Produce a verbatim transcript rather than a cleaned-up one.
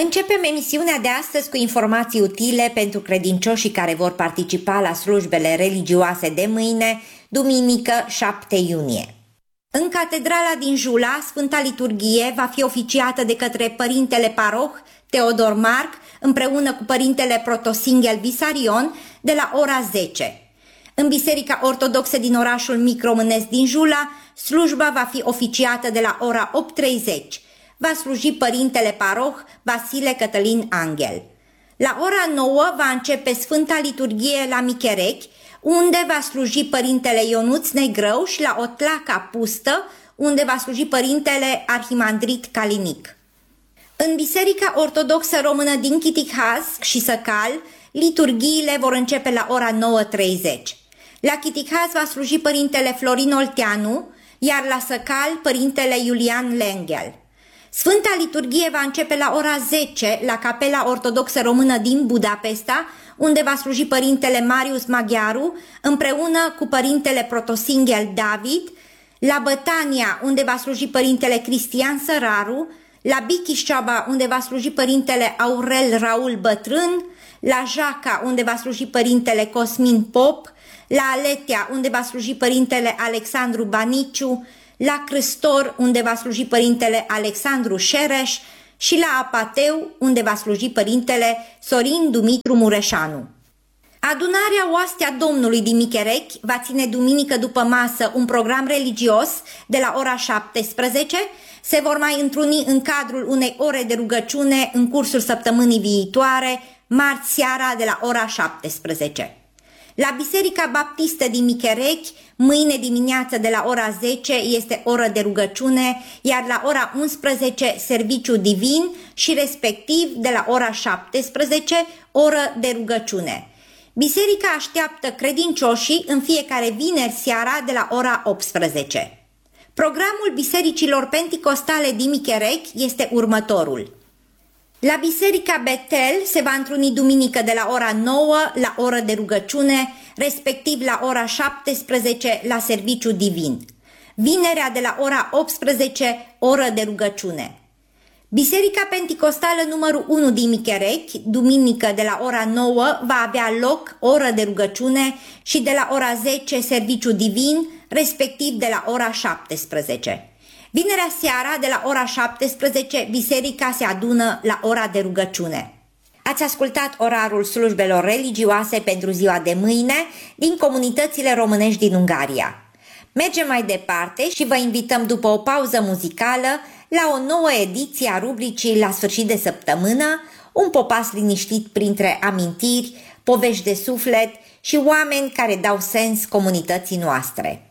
Începem emisiunea de astăzi cu informații utile pentru credincioșii care vor participa la slujbele religioase de mâine, duminică șapte iunie. În catedrala din Jula, Sfânta Liturghie va fi oficiată de către Părintele Paroh Teodor Marc împreună cu Părintele Protosinghel Visarion de la ora zece. În Biserica Ortodoxă din orașul mic românesc din Jula, slujba va fi oficiată de la ora opt treizeci. Va sluji Părintele Paroh Vasile Cătălin Anghel. La ora nouă va începe Sfânta Liturghie la Micherechi, unde va sluji Părintele Ionuț Negrău, și la Otlaca Pustă, unde va sluji Părintele Arhimandrit Calinic. În Biserica Ortodoxă Română din Chitihaz și Săcal, liturghiile vor începe la ora nouă treizeci. La Chitihaz va sluji Părintele Florin Olteanu, iar la Săcal Părintele Iulian Lenghel. Sfânta Liturghie va începe la ora zece la Capela Ortodoxă Română din Budapesta, unde va sluji Părintele Marius Maghiaru împreună cu Părintele Protosinghel David, la Bătania, unde va sluji Părintele Cristian Săraru, la Bichișceaba, unde va sluji Părintele Aurel Raul Bătrân, la Jaca, unde va sluji Părintele Cosmin Pop, la Aletea, unde va sluji Părintele Alexandru Baniciu, la Crâstor, unde va sluji Părintele Alexandru Șereș, și la Apateu, unde va sluji Părintele Sorin Dumitru Mureșanu. Adunarea Oastea Domnului din Micherechi va ține duminică după masă un program religios de la ora șaptesprezece. Se vor mai întruni în cadrul unei ore de rugăciune în cursul săptămânii viitoare, marți seara de la ora șaptesprezece. La Biserica Baptistă din Micherechi, mâine dimineață de la ora zece este oră de rugăciune, iar la ora unsprezece serviciu divin și respectiv de la ora șaptesprezece oră de rugăciune. Biserica așteaptă credincioșii în fiecare vineri seara de la ora optsprezece. Programul bisericilor penticostale din Micherechi este următorul. La Biserica Betel se va întruni duminică de la ora nouă la oră de rugăciune, respectiv la ora șaptesprezece la serviciu divin. Vinerea de la ora optsprezece, oră de rugăciune. Biserica Penticostală numărul unu din Micherechi, duminică de la ora nouă va avea loc oră de rugăciune și de la ora zece serviciu divin, respectiv de la ora șaptesprezece. Vinerea seara, de la ora șaptesprezece, biserica se adună la ora de rugăciune. Ați ascultat orarul slujbelor religioase pentru ziua de mâine din comunitățile românești din Ungaria. Mergem mai departe și vă invităm după o pauză muzicală la o nouă ediție a rubricii La sfârșit de săptămână, un popas liniștit printre amintiri, povești de suflet și oameni care dau sens comunității noastre.